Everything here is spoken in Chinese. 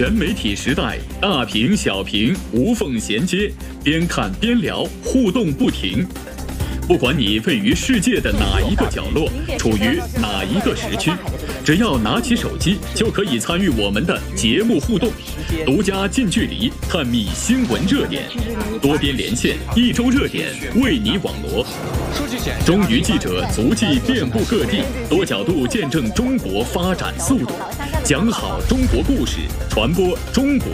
全媒体时代，大屏小屏无缝衔接，边看边聊，互动不停。不管你位于世界的哪一个角落，处于哪一个时区，只要拿起手机，就可以参与我们的节目互动，独家近距离探秘新闻热点，多边连线，一周热点为你网罗。中娱记者足迹遍布各地，多角度见证中国发展速度，讲好中国故事，传播中国